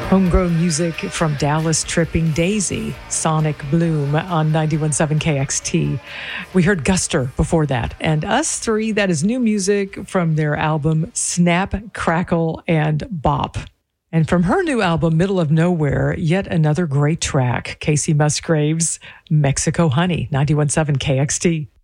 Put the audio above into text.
Homegrown music from Dallas Tripping Daisy, Sonic Bloom on 91.7 KXT. We heard Guster before that. And Us Three, that is new music from their album Snap, Crackle, and Bop. And from her new album, Middle of Nowhere, yet another great track, Casey Musgraves, Mexico Honey, 91.7 KXT.